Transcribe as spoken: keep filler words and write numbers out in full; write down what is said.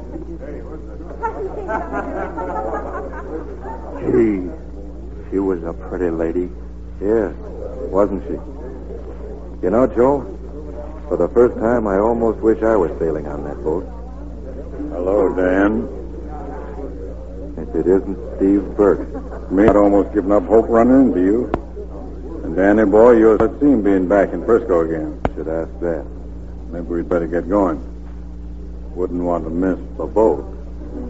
Gee, she was a pretty lady. Yes, wasn't she? You know, Joe, for the first time, I almost wish I was sailing on that boat. Hello, Dan. If it isn't Steve Burke. Me, I'd almost given up hope running into you. And Danny, boy, you're at seem being back in Frisco again. Should ask that. Maybe we'd better get going. Wouldn't want to miss the boat.